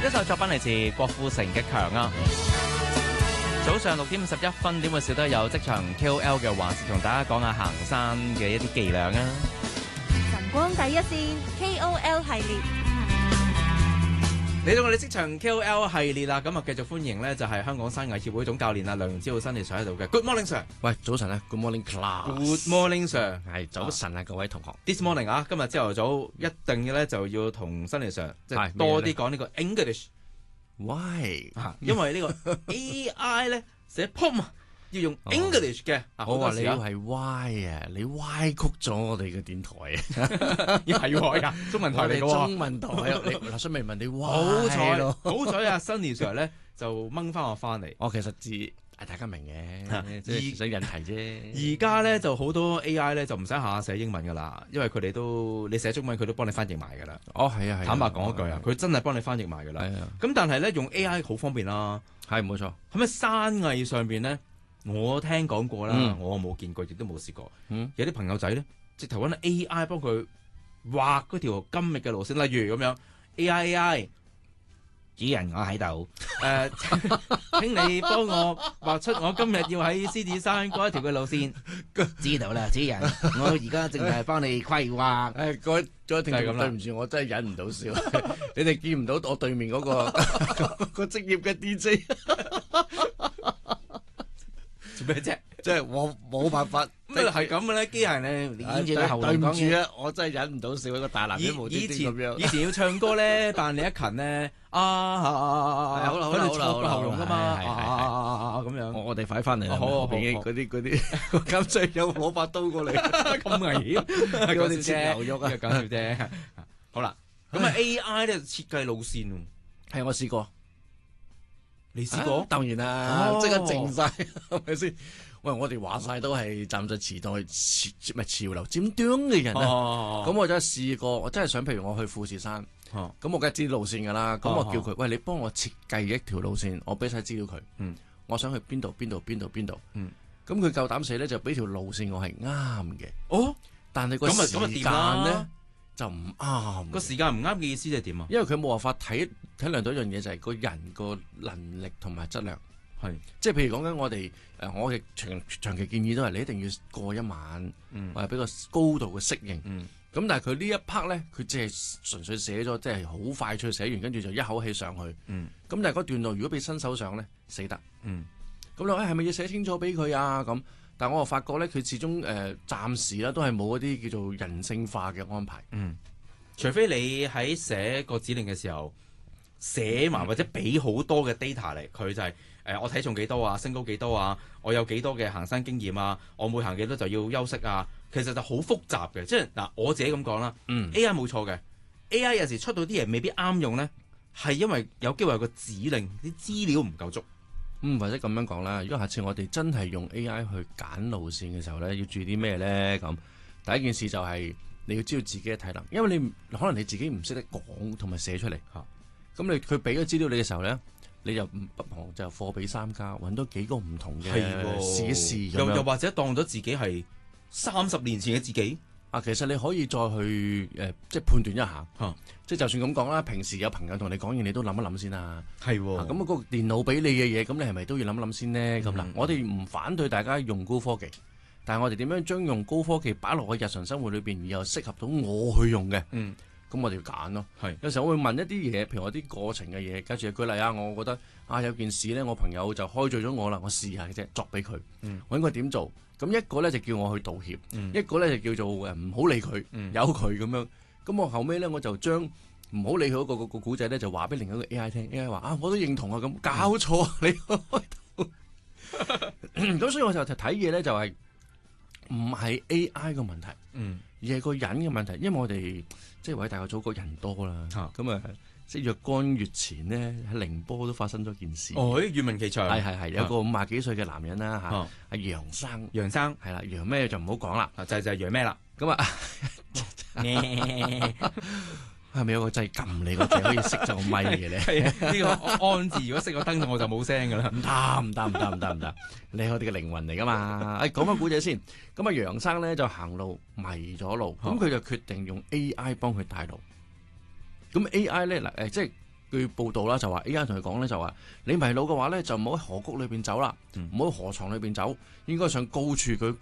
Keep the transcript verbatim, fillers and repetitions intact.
一首作品嚟自郭富城嘅《強》啊。早上六點五十一分，點會少得有職場 K O L 嘅環節，同大家講下行山嘅一啲伎倆啊！ 晨光第一線 K O L 系列， 嚟到我哋職場 K O L 系列啦，咁啊繼續歡迎咧就係香港山藝協會總教練啊梁子浩新嚟上喺度嘅。Good morning sir， 喂，早晨啊 ，Good morning class。 Good morning sir， 係早晨啊，各位同學。 This morning 啊，今日朝頭早一定嘅咧就要同新嚟 Sir 即係多啲講呢個 English。 Why？ 因為呢個 A I 咧寫 pom 要用 English 嘅。 我話你係 Why 啊，你歪曲咗我哋嘅電台啊。 係喎，中文台嚟嘅喎。 中文台啊，你嗱，所以咪問你 Why 好彩咯。 好彩啊，新 Sir 咧就掹翻我翻嚟。 我其實字大家明嘅，即係想引題啫。 而家咧就好多 A I 咧就唔使下下寫英文噶啦，因為佢哋都你寫中文佢都幫你翻譯埋噶啦。 哦，係啊，係。 坦白講一句啊，佢真係幫你翻譯埋噶啦。 係啊。 咁但係咧用 A I 好方便啦。 係冇錯。 咁喺山藝上邊咧，我聽講過啦， 嗯、 我冇見過，亦都冇試過。 嗯、 有啲朋友仔咧，直頭揾 A I 幫佢畫嗰條今日嘅路線，例如咁樣 A I A I。主人，我喺度。誒、呃，請你幫我畫出我今日要喺獅子山嗰一條嘅路線。知道啦，主人，我而家淨係幫你規劃。 誒，各位再聽眾，對唔住，我真係忍唔到笑。你哋見唔到我對面嗰、嗰個個職業嘅 D J 做咩啫？ 即係我冇辦法。 咩係咁嘅咧？機械咧， 演住個喉嚨講嘢啊！我真係忍唔到笑，一個大男人無端端咁樣。 以前要唱歌咧，扮李克勤咧，啊， 好啦好啦好啦， 個喉嚨噶嘛，啊咁樣。 我我哋快翻嚟啦！ 好， 嗰啲嗰啲嗰啲監製有攞把刀過嚟， 咁危險， 講啲切牛肉啊， 講笑啫。好啦，咁啊 A I 咧設計路線， 係我試過， 你試過？ 當然啦，即刻靜晒，係咪先？喂，我哋話晒都係站在時代潮唔係潮流尖端嘅人啊！咁、哦哦、我真係試過，我真係想，譬如我去富士山，咁、哦、我梗係知路線噶啦。咁、哦、我叫佢，喂，你幫我設計一條路線，我俾晒資料佢。嗯，我想去邊度邊度邊度邊度。嗯，咁佢夠膽死咧，就俾條路線我係啱嘅。哦，但係個時間咧就唔啱。 個時間唔啱嘅意思即係點啊？ 因為佢冇辦法睇體諒到一樣嘢，就係、是、個人個能力同埋質量。係，即係譬如講緊我哋誒，我嘅長長期建議都係你一定要過一晚，嗯、或者俾個高度嘅適應。咁、嗯、但係佢呢一 part 咧，佢只係純粹寫咗，即係好快脆寫完，跟住就一口氣上去。咁、嗯、但係嗰段路如果俾新手上咧，死得。咁、嗯、你話係咪要寫清楚俾佢啊？咁，但係我又發覺咧，佢始終誒、呃、暫時啦，都係冇一啲叫做人性化嘅安排。嗯， 除非你喺寫個指令嘅時候寫埋或者俾好多嘅 data 嚟，佢就係、是。誒、呃，我體重幾多啊？身高幾多啊？我有幾多嘅行山經驗啊？我每行幾多就要休息啊？其實就好複雜嘅，即係嗱，我自己咁講啦。嗯，A I 冇錯嘅 ，A I 有時出到啲嘢未必啱用咧，係因為有機會有個指令啲資料唔夠足。 嗯，或者咁樣講啦，如果下次我哋真係用 A I 去揀路線嘅時候咧，要注意啲咩咧？咁第一件事就係你要知道自己嘅體能，因為你可能你自己唔識得講同埋寫出嚟嚇。咁你佢俾咗資料你嘅時候咧。你就唔不妨就貨比三家，揾多幾個唔同嘅試一試， 又又或者當咗自己係三十年前嘅自己啊！其實你可以再去誒、呃，即係判斷一下，啊、即係就算咁講啦。平時有朋友同你講嘢，你都諗一諗先啦。係喎，咁啊、嗰個電腦俾你嘅嘢，咁你係咪都要諗一諗先呢？咁嗱、嗯，我哋唔反對大家用高科技，但係我哋點樣將用高科技擺落去日常生活裏邊，而又適合到我去用嘅？嗯。咁我哋要揀咯，係有時候我會問一啲嘢，譬如我啲過程嘅嘢，假如舉例啊，我覺得啊有件事咧，我朋友就開罪咗我啦，我試下嘅啫，作俾佢，嗯、我應該點做？咁一個咧就叫我去道歉，嗯、一個咧就叫做誒唔好理佢，嗯、由佢咁樣。咁我後尾咧我就將唔好理佢嗰個個個古仔咧，就話俾另一個 A I 聽 ，A I 話啊我都認同啊，咁搞錯、嗯、你開頭，咁所以我就睇嘢咧就係唔係 A I 嘅問題，嗯、而係個人嘅問題，因為我哋。即係偉大個祖國人多啦，咁啊，即係若干月前呢，喺寧波都發生咗件事。 哦，願聞其詳。 係係係，有個五廿幾歲嘅男人啦嚇，阿楊生， 楊生係啦，楊咩就唔好講啦， 就就係楊咩啦。咁啊， 係咪有個掣撳你個掣可以熄咗個咪嘅咧？ 係啊，呢個安字如果熄個燈我就冇聲噶啦。 唔得唔得唔得唔得唔得，你係我哋嘅靈魂嚟噶嘛？誒，講翻古仔先。咁啊，楊生咧就行路迷咗路，咁佢就決定用 A I 幫佢帶路。咁 A I 咧嗱誒，即係據報道啦，就話 A I 同佢講咧，就話你迷路嘅話咧，就唔好喺河谷裏邊走啦，唔好喺河床裏邊走，應該上高處佢高